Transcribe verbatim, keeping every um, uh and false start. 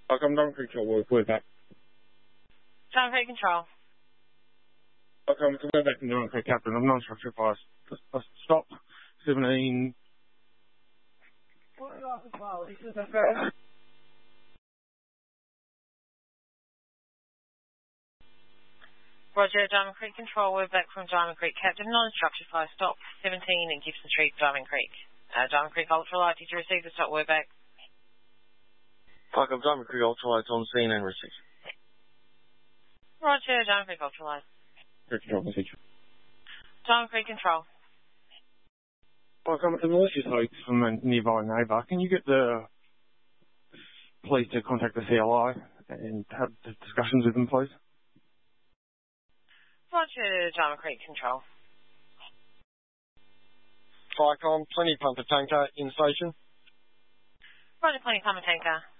Like, I'm done control with, with that. Diamond Creek Control. Okay, I'm going back to Diamond Creek Captain. I'm non-structured fire. Stop. seventeen. Roger, Diamond Creek Control. We're back from Diamond Creek Captain. Non-structured fire. Stop. seventeen in Gibson Street, Diamond Creek. Uh, Diamond Creek Ultralight. Did you receive the stop? We're back. Fuck, I'm Diamond Creek Ultralight on scene and receipt. Roger, Diamond Creek Ultralight. Creek Control, message. Diamond Creek Control. Like, I'm a malicious hoax from a nearby neighbour. Can you get the police to contact the C L I and have discussions with them, please? Roger, Diamond Creek Control. Flycom, plenty pumper tanker in station. Roger, plenty pumper tanker.